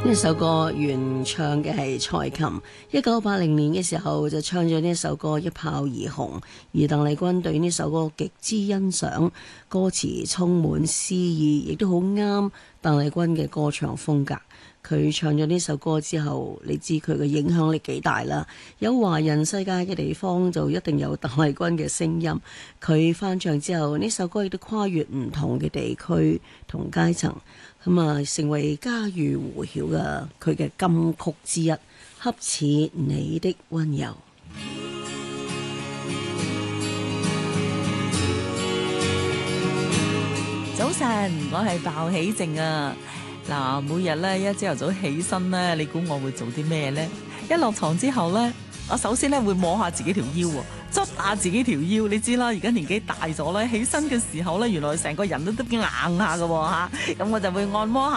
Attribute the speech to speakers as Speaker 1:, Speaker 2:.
Speaker 1: 呢首歌原唱嘅係蔡琴，1980年嘅時候就唱咗呢首歌一炮而紅，而鄧麗君對呢首歌極之欣賞，歌詞充滿詩意，亦都好啱鄧麗君嘅歌唱風格。佢唱咗呢首歌之後，你知佢嘅影響力幾大啦。有華人世界嘅地方就一定有鄧麗君嘅聲音。佢翻唱之後，呢首歌亦都跨越唔同嘅地區同階層，咁啊成為家喻戶曉嘅佢嘅金曲之一，恰似你的溫柔。
Speaker 2: 早晨，我係鮑起靜啊。嗱，每日咧一朝頭早起身咧，你估我會做啲咩咧？一落床之後咧，我首先咧會摸下自己條腰喎，捽下自己條腰。你知啦，而家年紀大咗咧，起身嘅時候咧，原來成個人都硬下㗎喎嚇。咁我就會按摩下